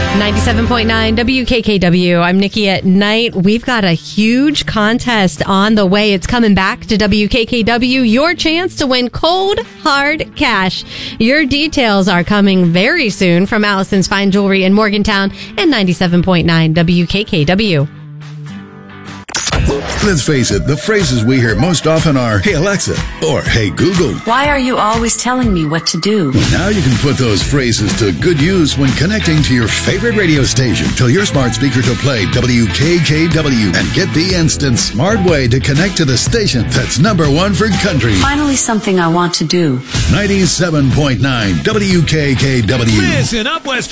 97.9 WKKW. I'm Nikki at Night. We've got a huge contest on the way. It's coming back to WKKW. Your chance to win cold, hard cash. Your details are coming very soon from Allison's Fine Jewelry in Morgantown and 97.9 WKKW. Let's face it, the phrases we hear most often are, "Hey Alexa," or "Hey Google." Why are you always telling me what to do? Now you can put those phrases to good use when connecting to your favorite radio station. Tell your smart speaker to play WKKW and get the instant smart way to connect to the station that's number one for country. Finally, something I want to do. 97.9 WKKW. Listen up, West